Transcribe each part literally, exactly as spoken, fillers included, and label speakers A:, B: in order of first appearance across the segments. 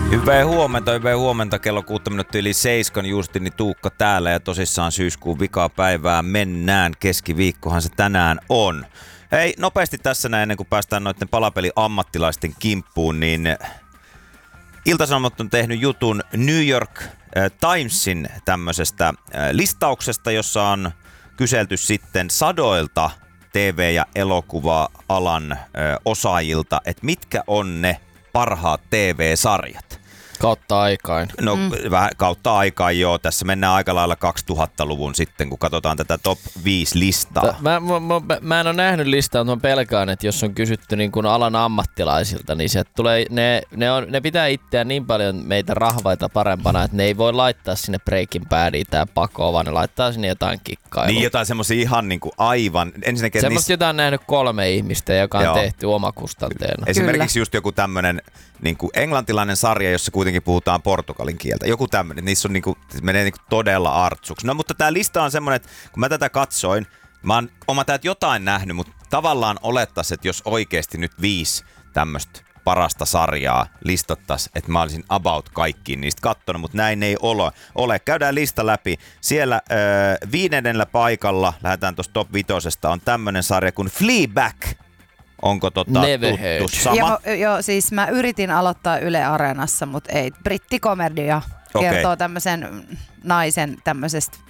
A: Hyvää huomenta, hyvää huomenta. Kello kuutta minuuttia yli seiskan. Justini Tuukka täällä ja tosissaan syyskuun vikaa päivää mennään. Keskiviikkohan se tänään on. Hei, nopeasti tässä näin ennen kuin päästään noiden palapeliammattilaisten kimppuun, niin Ilta-Sanomat on tehnyt jutun New York Timesin tämmöisestä listauksesta, jossa on kyselty sitten sadoilta T V- ja elokuva-alan osaajilta, että mitkä on ne parhaat T V-sarjat.
B: Kautta aikain.
A: No mm. vähän kautta aikaan joo. Tässä mennään aika lailla kaksituhattaluvun sitten, kun katsotaan tätä top viisi listaa.
B: Mä, mä, mä, mä en ole nähnyt listaa, mutta mä pelkään, että jos on kysytty niin kuin alan ammattilaisilta, niin se tulee, ne, ne, on, ne pitää itseään niin paljon meitä rahvaita parempana, että ne ei voi laittaa sinne Breaking Badiin tää pakoon, vaan ne laittaa sinne jotain kikkailua.
A: Niin jotain semmosia ihan niin kuin aivan... Ensinnäkin,
B: semmoista,
A: niissä...
B: jota on nähnyt kolme ihmistä, joka on joo. tehty omakustanteena.
A: Esimerkiksi
C: Kyllä.
A: just joku tämmönen niin kuin englantilainen sarja, jossa kuitenkin puhutaan portugalin kieltä. Joku tämmöinen, niissä on niinku, menee niinku todella artsuksi. No mutta tää lista on semmoinen, että kun mä tätä katsoin, mä oon oma täältä jotain nähnyt, mutta tavallaan olettaisiin, että jos oikeasti nyt viisi tämmöistä parasta sarjaa listattaisiin, että mä olisin about kaikkiin niistä kattonut, mutta näin ei ole. ole. Käydään lista läpi. Siellä äh, viidennellä paikalla, lähdetään tuosta top vitosesta, on tämmöinen sarja kuin Fleabag. Onko tota tuttu sama?
C: Joo, joo, siis mä yritin aloittaa Yle Areenassa, mutta ei. Brittikomedia kertoo okay. tämmöisen naisen tämmöisestä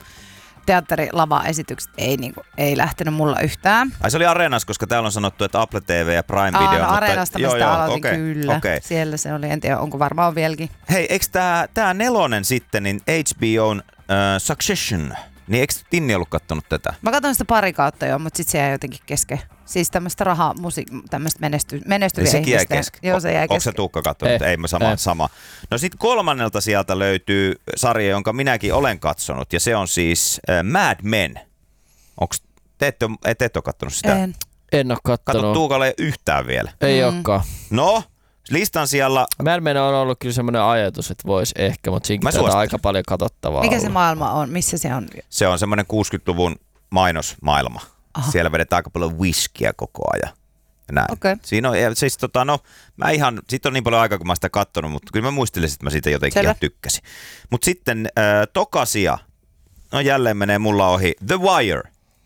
C: teatterilava-esityksestä. Ei, niinku, ei lähtenyt mulla yhtään.
A: Ai se oli Areenassa, koska täällä on sanottu, että Apple T V ja Prime Video.
C: Aa, no
A: mutta
C: Areenasta mä sitä joo, aloitin okay, kyllä. Okay. Siellä se oli, en tiedä, onko varmaan vieläkin.
A: Hei, eikö tää, tää nelonen sitten, niin H B O:n uh, Succession, niin eikö Tinni ollut kattonut tätä?
C: Mä katson sitä pari kautta jo, mutta sit se jäi jotenkin kesken. Siis tämmöistä rahaa, musiik- tämmöistä menesty- menestyviä
A: sekin
C: ihmistä.
A: Jäi kesken.
C: Joo, se jäi kesken.
A: Onko se Tuukka kattonut? Eh, ei mä sama, eh. sama. No sit kolmannelta sieltä löytyy sarja, jonka minäkin olen katsonut, ja se on siis uh, Mad Men. Onks, te ette, te ette ole kattonut sitä?
C: En.
B: En ole kattonut.
A: Kato Tuukalle yhtään vielä.
B: Ei
C: mm.
B: olekaan.
A: No, listan siellä...
B: Mad Men on ollut kyllä semmoinen ajatus, että voisi ehkä, mutta siinäkin on aika paljon katsottavaa.
C: Mikä
B: ollut.
C: se maailma on? Missä se on?
A: Se on semmoinen kuusikymmentäluvun mainosmaailma. Aha. Siellä vedetään aika paljon whiskyä koko ajan. Näin.
C: Okay.
A: Siinä on, siis tota, no, mä ihan, siitä on niin paljon aikaa, kun mä sitä kattonut, mutta kyllä mä muistelisin, että mä siitä jotenkin ihan tykkäsin. Mutta sitten äh, tokasia, no jälleen menee mulla ohi, The Wire.